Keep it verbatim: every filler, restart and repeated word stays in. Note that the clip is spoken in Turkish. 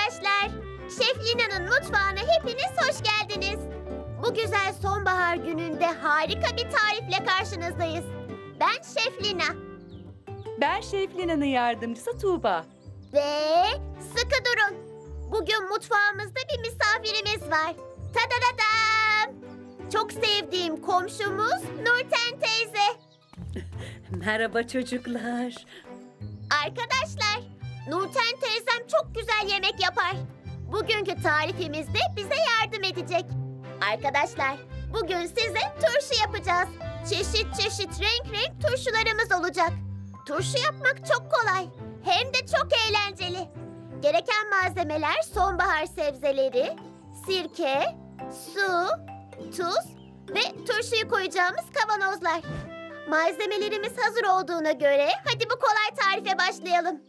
arkadaşlar. Şef Lina'nın mutfağına hepiniz hoş geldiniz. Bu güzel sonbahar gününde harika bir tarifle karşınızdayız. Ben Şef Lina. Ben Şef Lina'nın yardımcısı Tuğba. Ve sıkı durun. Bugün mutfağımızda bir misafirimiz var. Tadadadam! Çok sevdiğim komşumuz Nurten teyze. Merhaba çocuklar. Arkadaşlar, Nurten teyzem çok güzel yemek yapar. Bugünkü tarifimizde bize yardım edecek. Arkadaşlar, bugün size turşu yapacağız. Çeşit çeşit renk renk turşularımız olacak. Turşu yapmak çok kolay. Hem de çok eğlenceli. Gereken malzemeler sonbahar sebzeleri, sirke, su, tuz ve turşuyu koyacağımız kavanozlar. Malzemelerimiz hazır olduğuna göre hadi bu kolay tarife başlayalım.